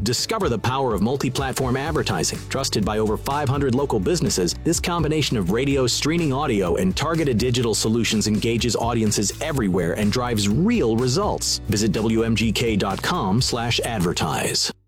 Discover the power of multi-platform advertising. Trusted by over 500 local businesses, this combination of radio, streaming audio, and targeted digital solutions engages audiences everywhere and drives real results. Visit WMGK.com/advertise.